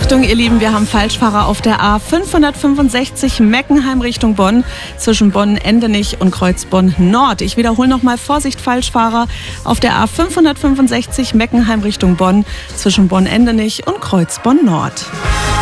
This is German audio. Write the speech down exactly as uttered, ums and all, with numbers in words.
Achtung, ihr Lieben, wir haben Falschfahrer auf der A fünfhundertfünfundsechzig Meckenheim Richtung Bonn, zwischen Bonn-Endenich und Kreuzbonn-Nord. Ich wiederhole nochmal, Vorsicht, Falschfahrer auf der A fünfhundertfünfundsechzig Meckenheim Richtung Bonn, zwischen Bonn-Endenich und Kreuzbonn-Nord.